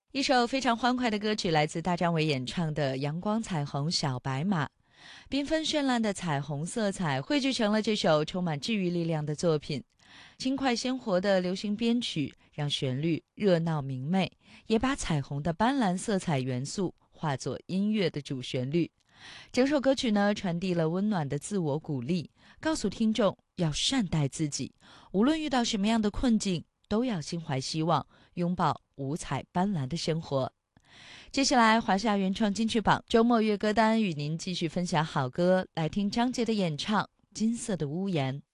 一首非常欢快的歌曲来自大张伟演唱的《阳光彩虹小白马》，缤纷绚烂的彩虹色彩汇聚成了这首充满治愈力量的作品。轻快鲜活的流行编曲让旋律热闹明媚，也把彩虹的斑斓色彩元素化作音乐的主旋律。整首歌曲呢，传递了温暖的自我鼓励，告诉听众要善待自己，无论遇到什么样的困境，都要心怀希望，拥抱五彩斑斓的生活。接下来，华夏原创金曲榜周末乐歌单与您继续分享好歌，来听张杰的演唱《金色的屋檐》。